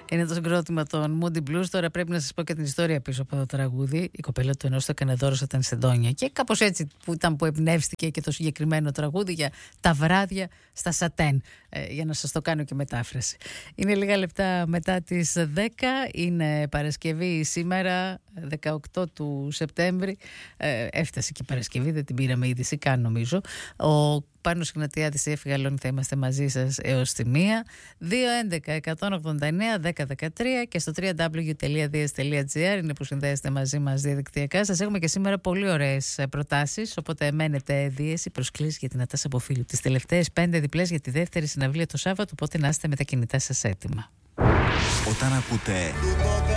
Είναι το συγκρότημα των Moody Blues. Τώρα πρέπει να σας πω και την ιστορία πίσω από το τραγούδι. Η κοπέλα του ενός το έκανε δώρο όταν Σεντόνια. Και κάπως έτσι που εμπνεύστηκε και το συγκεκριμένο τραγούδι για τα βράδια στα Σατέν. Για να σας το κάνω και μετάφραση. Είναι λίγα λεπτά μετά τις 10. Είναι Παρασκευή σήμερα, 18 του Σεπτέμβρη. Έφτασε και η Παρασκευή, δεν την πήραμε είδηση καν νομίζω. Ο Πάνος Ιγνατιάδης έφυγε, αλλών θα είμαστε μαζί σας έως τη 1. 211-189-1013 και στο www.dias.gr είναι που συνδέεστε μαζί μας διαδικτυακά. Σας έχουμε και σήμερα πολύ ωραίες προτάσεις, οπότε μένετε δίεση, προσκλήσεις για την Νατάσα Μποφίλου. Τις τελευταίες 5 διπλές για τη δεύτερη συναυλία το Σάββατο, οπότε να είστε με τα κινητά σας έτοιμα. Όταν ακούτε